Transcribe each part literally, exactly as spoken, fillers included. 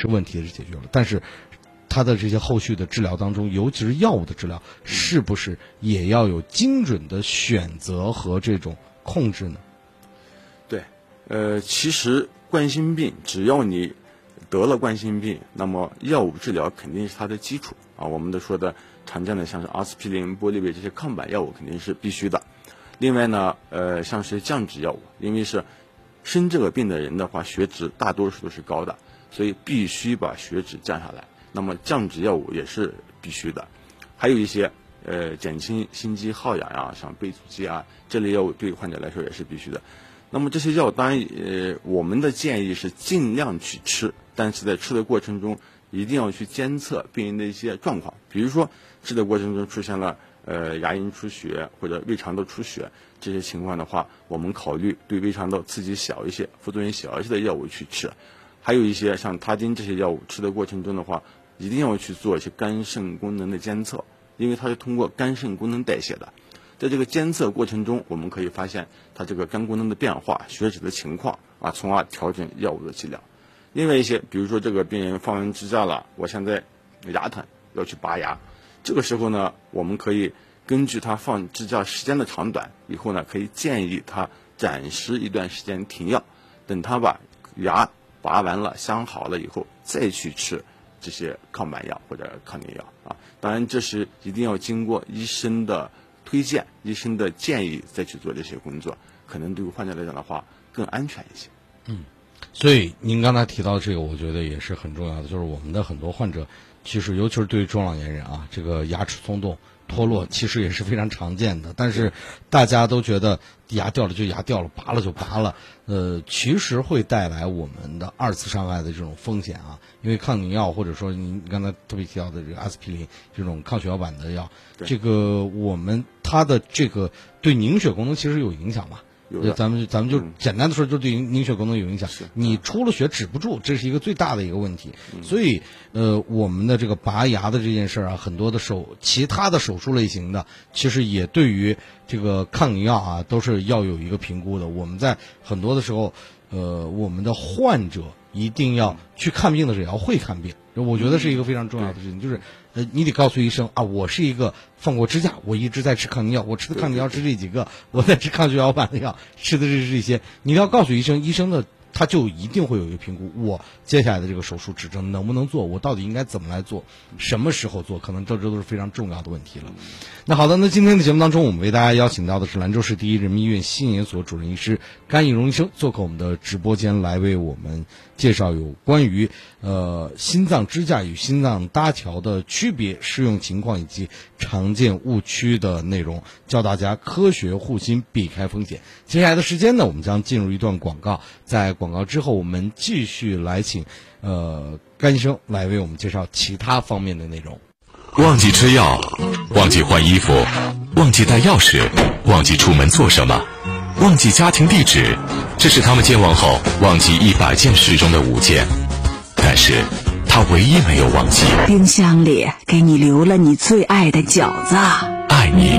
是问题是解决了，但是它的这些后续的治疗当中，尤其是药物的治疗，是不是也要有精准的选择和这种控制呢？ 对，呃，其实冠心病只要你得了冠心病，那么药物治疗肯定是它的基础啊。我们都说的常见的像是阿司匹林、波利维这些抗靶药物肯定是必须的。另外呢，呃，像是降脂药物，因为是生这个病的人的话，血脂大多数都是高的，所以必须把血脂降下来。那么降脂药物也是必须的。还有一些呃减轻心肌耗氧呀、啊，像贝阻剂啊这类药物对患者来说也是必须的。那么这些药当然呃我们的建议是尽量去吃，但是在吃的过程中一定要去监测病人的一些状况，比如说吃的过程中出现了呃牙龈出血或者胃肠道出血这些情况的话，我们考虑对胃肠道刺激小一些、副作用小一些的药物去吃。还有一些像他汀这些药物吃的过程中的话，一定要去做一些肝肾功能的监测，因为它是通过肝肾功能代谢的。在这个监测过程中，我们可以发现它这个肝功能的变化、血脂的情况啊，从而调整药物的剂量。另外一些，比如说这个病人放完支架了，我现在牙疼要去拔牙，这个时候呢，我们可以根据他放支架时间的长短，以后呢可以建议他暂时一段时间停药，等他把牙拔完了、镶好了以后，再去吃这些抗靶药或者抗凝药啊。当然，这是一定要经过医生的推荐、医生的建议再去做这些工作，可能对于患者来讲的话更安全一些。 嗯，所以您刚才提到这个，我觉得也是很重要的，就是我们的很多患者，其实尤其是对于中老年人啊，这个牙齿松动、脱落，其实也是非常常见的。但是大家都觉得牙掉了就牙掉了，拔了就拔了，呃，其实会带来我们的二次伤害的这种风险啊。因为抗凝药或者说您刚才特别提到的这个阿司匹林这种抗血小板的药，这个我们它的这个对凝血功能其实有影响嘛。咱们咱们就简单的说，就对凝血功能有影响。你出了血止不住，这是一个最大的一个问题。所以，呃，我们的这个拔牙的这件事啊，很多的手其他的手术类型的，其实也对于这个抗凝药啊，都是要有一个评估的。我们在很多的时候，呃，我们的患者一定要去看病的时候也要会看病，我觉得是一个非常重要的事情，就是呃，你得告诉医生啊，我是一个放过支架，我一直在吃抗凝药，我吃的抗凝药是这几个，我在吃抗血小板的药，吃的是这些，你要告诉医生，医生的他就一定会有一个评估，我接下来的这个手术指征能不能做，我到底应该怎么来做，什么时候做，可能这这都是非常重要的问题了。那好的，那今天的节目当中，我们为大家邀请到的是兰州市第一人民医院心研所主任医师甘义荣医生，做客我们的直播间，来为我们介绍有关于呃心脏支架与心脏搭桥的区别、适用情况以及常见误区的内容，教大家科学护心，避开风险。接下来的时间呢，我们将进入一段广告，在广告之后，我们继续来请呃甘医生来为我们介绍其他方面的内容。 忘记吃药，忘记换衣服，忘记带钥匙，忘记出门做什么，忘记家庭地址，这是他们健忘后忘记一百件事中的五件，但是他唯一没有忘记， 冰箱里给你留了你最爱的饺子。 爱你，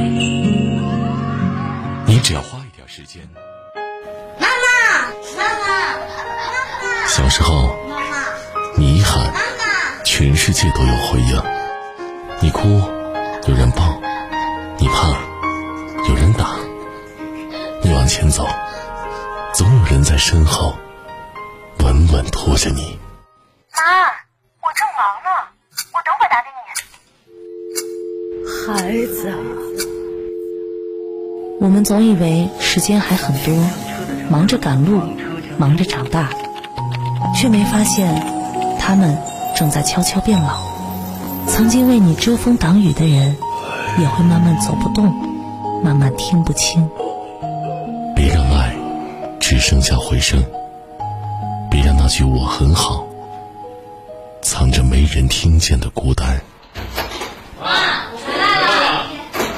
你只要花一点时间。 妈妈，妈妈，妈妈。 小时候， 妈妈， 你一喊， 妈妈， 全世界都有回应。你哭，有人抱；你怕，有人打。你往前走，总有人在身后稳稳拖着你。 妈，我正忙呢，我等会儿打给孩你。 子，我们总以为时间还很多，忙着赶路，忙着长大，却没发现他们正在悄悄变老。曾经为你遮风挡雨的人，也会慢慢走不动，慢慢听不清。 别让爱只剩下回声，别让那句我很好藏着没人听见的孤单。 妈，我回来了。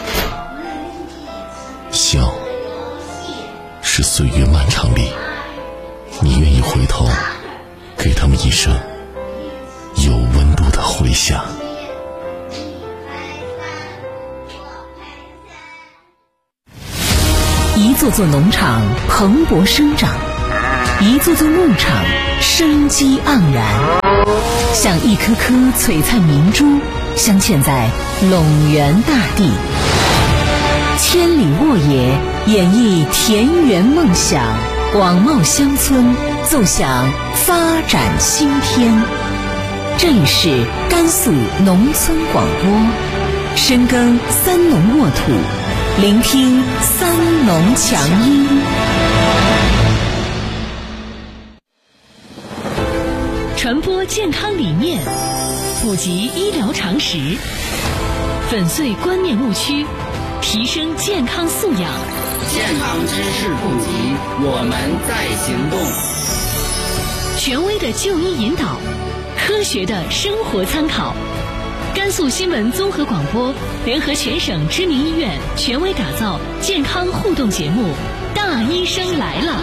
笑是岁月漫长里你愿意回头给他们一声有温度的回响。 一座座农场蓬勃生长，一座座牧场生机盎然。 像一颗颗璀璨明珠，镶嵌在陇源大地。千里沃野，演绎田园梦想，广袤乡村，奏响发展新篇。这里是甘肃农村广播，深耕三农沃土，聆听三农强音。传播健康理念，普及医疗常识，粉碎观念误区，提升健康素养。 健康知识普及，我们在行动。 权威的就医引导，科学的生活参考。甘肃新闻综合广播联合全省知名医院，权威打造健康互动节目《大医生来了》。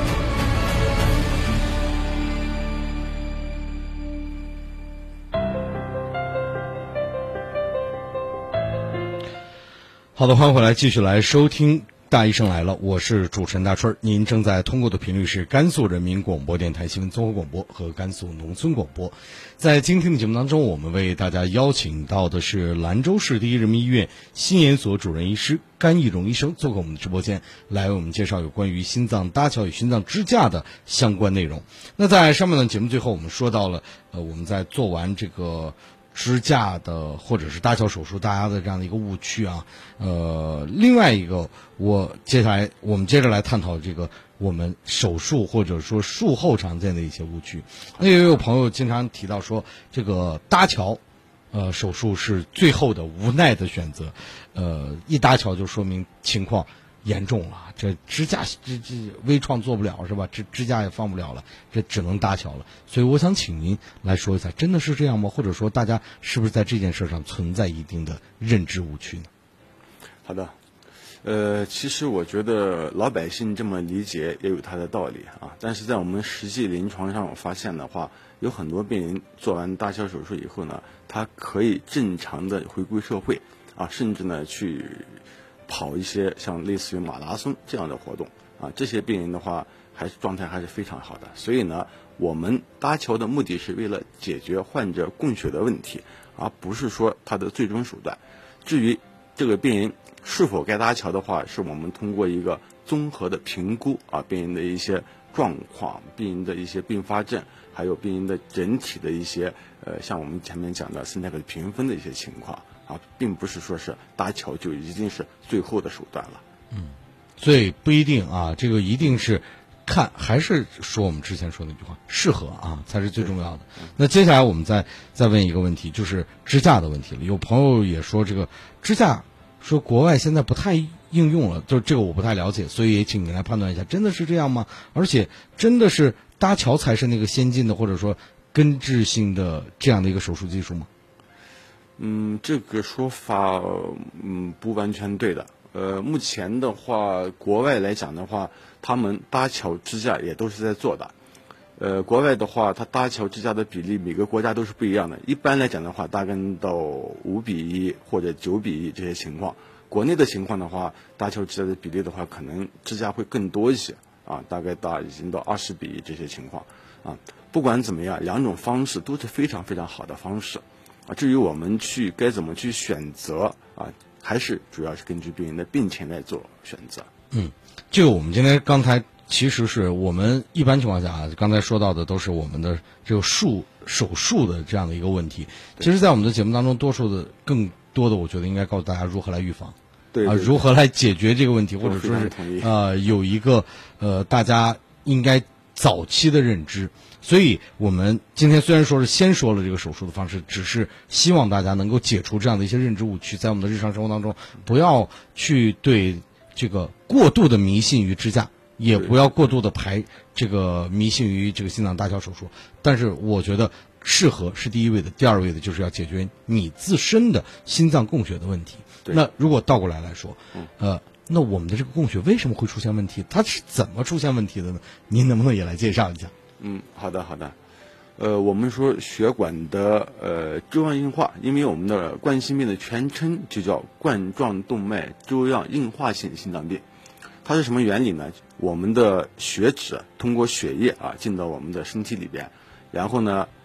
好的，欢迎回来，继续来收听大医生来了，我是主持人大春。您正在通过的频率是甘肃人民广播电台新闻综合广播和甘肃农村广播。在今天的节目当中，我们为大家邀请到的是兰州市第一人民医院心研所主任医师甘义荣医生，做客我们的直播间，来为我们介绍有关于心脏搭桥与心脏支架的相关内容。那在上面的节目最后，我们说到了，呃，我们在做完这个支架的或者是搭桥手术大家的这样的一个误区啊，呃，另外一个我接下来我们接着来探讨这个我们手术或者说术后常见的一些误区。因为有朋友经常提到说这个搭桥呃手术是最后的无奈的选择，呃一搭桥就说明情况严重了，这支架这这微创做不了是吧？这支架也放不了了，这只能搭桥了。所以我想请您来说一下，真的是这样吗？或者说大家是不是在这件事上存在一定的认知误区呢？ 好的，呃，其实我觉得老百姓这么理解也有它的道理啊，但是在我们实际临床上我发现的话，有很多病人做完搭桥手术以后呢，他可以正常的回归社会啊，甚至呢去跑一些像类似于马拉松这样的活动啊，这些病人的话还是状态还是非常好的。所以呢，我们搭桥的目的是为了解决患者供血的问题，而不是说它的最终手段。至于这个病人是否该搭桥的话，是我们通过一个综合的评估啊，病人的一些状况、病人的一些并发症，还有病人的整体的一些呃，像我们前面讲的斯奈克评分的一些情况啊，并不是说是搭桥就一定是最后的手段了。 嗯，所以不一定啊，这个一定是看，还是说我们之前说那句话，适合啊才是最重要的。那接下来我们再再问一个问题，就是支架的问题了。有朋友也说这个支架，说国外现在不太应用了，就这个我不太了解，所以也请您来判断一下，真的是这样吗？而且真的是搭桥才是那个先进的或者说根治性的这样的一个手术技术吗？ 嗯，这个说法嗯不完全对的。呃，目前的话，国外来讲的话，他们搭桥支架也都是在做的。呃，国外的话，它搭桥支架的比例每个国家都是不一样的。一般来讲的话，大概到五比一或者九比一这些情况。国内的情况的话，搭桥支架的比例的话，可能支架会更多一些啊，大概到已经到二十比一这些情况啊。不管怎么样，两种方式都是非常非常好的方式啊。至于我们去该怎么去选择啊，还是主要是根据病人的病情来做选择。 嗯，这个我们今天刚才其实是我们一般情况下啊，刚才说到的都是我们的这个术手术的这样的一个问题。其实，在我们的节目当中，多数的更多的，我觉得应该告诉大家如何来预防， 对啊，如何来解决这个问题，或者说是呃有一个呃大家应该早期的认知。所以我们今天虽然说是先说了这个手术的方式，只是希望大家能够解除这样的一些认知误区，在我们的日常生活当中，不要去对这个过度的迷信于支架，也不要过度的排这个迷信于这个心脏搭桥手术。但是我觉得适合是第一位的，第二位的就是要解决你自身的心脏供血的问题。那如果倒过来来说，呃，那我们的这个供血为什么会出现问题？它是怎么出现问题的呢？您能不能也来介绍一下？ 嗯，好的，好的。呃，我们说血管的呃粥样硬化，因为我们的冠心病的全称就叫冠状动脉粥样硬化性心脏病。它是什么原理呢？我们的血脂通过血液啊进到我们的身体里边，然后呢